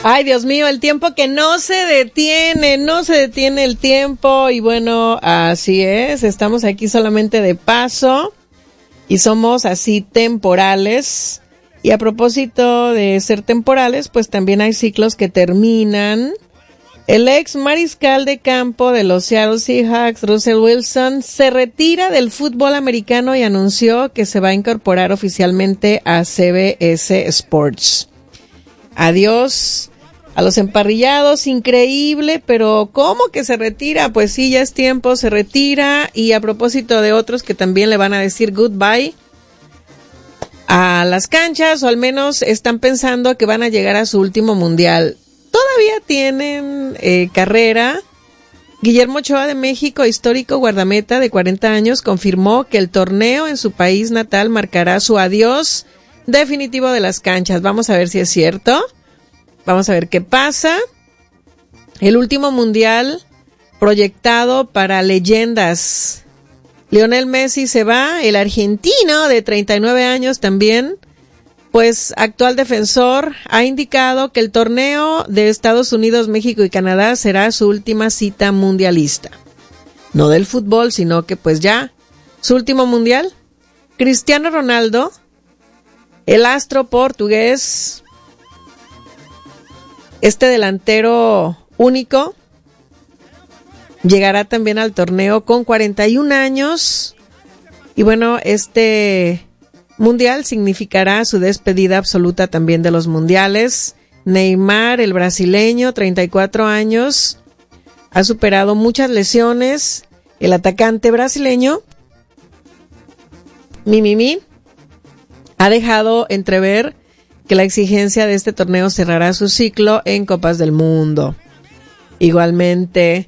Ay, Dios mío, el tiempo que no se detiene el tiempo. Y bueno, así es, estamos aquí solamente de paso y somos así temporales. Y a propósito de ser temporales, pues también hay ciclos que terminan. El ex mariscal de campo de los Seattle Seahawks, Russell Wilson, se retira del fútbol americano y anunció que se va a incorporar oficialmente a CBS Sports. Adiós a los emparrillados, increíble, pero ¿cómo que se retira? Pues sí, ya es tiempo, se retira. Y a propósito de otros que también le van a decir goodbye a las canchas, o al menos están pensando que van a llegar a su último mundial. Todavía tienen carrera. Guillermo Ochoa de México, histórico guardameta de 40 años, confirmó que el torneo en su país natal marcará su adiós definitivo de las canchas. Vamos a ver si es cierto. Vamos a ver qué pasa. El último mundial proyectado para leyendas. Lionel Messi se va, el argentino de 39 años también, pues actual defensor, ha indicado que el torneo de Estados Unidos, México y Canadá será su última cita mundialista. No del fútbol, sino que pues ya, su último mundial. Cristiano Ronaldo, el astro portugués, este delantero único, llegará también al torneo con 41 años. Y bueno, este mundial significará su despedida absoluta también de los mundiales. Neymar, el brasileño, 34 años, ha superado muchas lesiones. El atacante brasileño, ha dejado entrever que la exigencia de este torneo cerrará su ciclo en Copas del Mundo. Igualmente.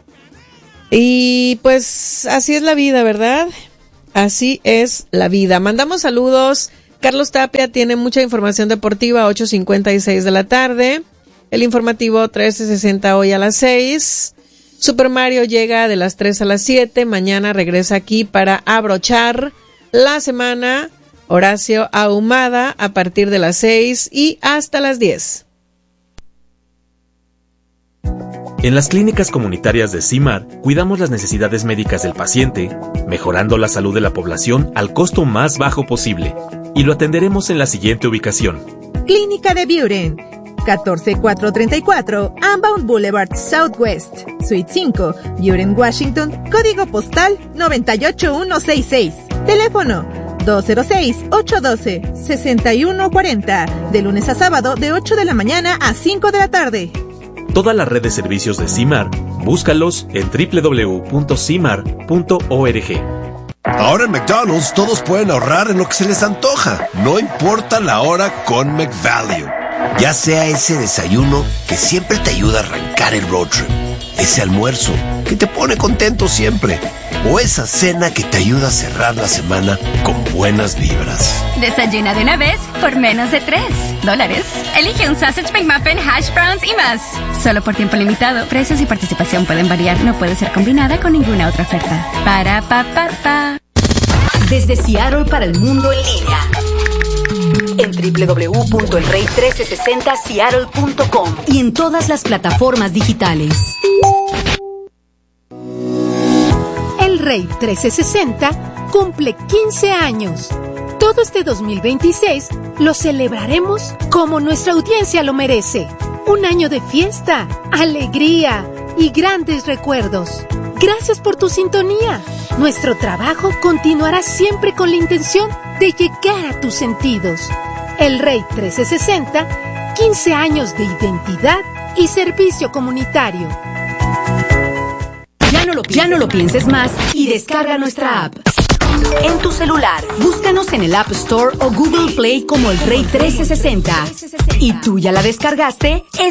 Y pues así es la vida, ¿verdad? Así es la vida. Mandamos saludos. Carlos Tapia tiene mucha información deportiva, 8:56 de la tarde. El informativo 13:60 hoy a las 6. Super Mario llega de las 3 a las 7. Mañana regresa aquí para abrochar la semana. Horacio Ahumada a partir de las 6 y hasta las 10. En las clínicas comunitarias de CIMAR cuidamos las necesidades médicas del paciente, mejorando la salud de la población al costo más bajo posible. Y lo atenderemos en la siguiente ubicación. Clínica de Buren, 14434 Unbound Boulevard Southwest, Suite 5, Buren, Washington, código postal 98166. Teléfono 206-812-6140, de lunes a sábado de 8 de la mañana a 5 de la tarde. Toda la red de servicios de CIMAR, búscalos en www.cimar.org. Ahora en McDonald's todos pueden ahorrar en lo que se les antoja, no importa la hora con McValue. Ya sea ese desayuno que siempre te ayuda a arrancar el road trip, ese almuerzo que te pone contento siempre, o esa cena que te ayuda a cerrar la semana con buenas vibras. Desayuna de una vez por menos de $3. Elige un Sausage McMuffin, hash browns y más. Solo por tiempo limitado. Precios y participación pueden variar. No puede ser combinada con ninguna otra oferta. Para pa pa pa. Desde Seattle para el mundo en línea. En www.elrey1360seattle.com y en todas las plataformas digitales. El Rey 1360 cumple 15 años. Todo este 2026 lo celebraremos como nuestra audiencia lo merece. Un año de fiesta, alegría y grandes recuerdos. Gracias por tu sintonía. Nuestro trabajo continuará siempre con la intención de llegar a tus sentidos. El Rey 1360, 15 años de identidad y servicio comunitario. Ya no lo pienses más y descarga nuestra app. En tu celular, búscanos en el App Store o Google Play como El Rey 1360. ¿Y tú ya la descargaste?